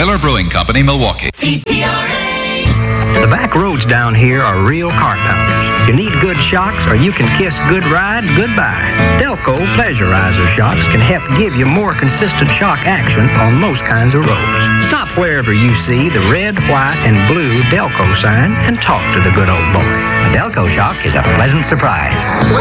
Miller Brewing Company, Milwaukee. The back roads down here are real car pounders. You need good shocks or you can kiss good ride goodbye. Delco Pleasurizer shocks can help give you more consistent shock action on most kinds of roads. Stop wherever you see the red, white, and blue Delco sign and talk to the good old boy. A Delco shock is a pleasant surprise.